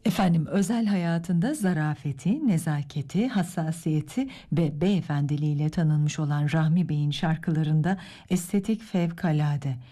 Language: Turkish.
Efendim, özel hayatında zarafeti, nezaketi, hassasiyeti ve beyefendiliğiyle tanınmış olan Rahmi Bey'in şarkılarında estetik fevkalade.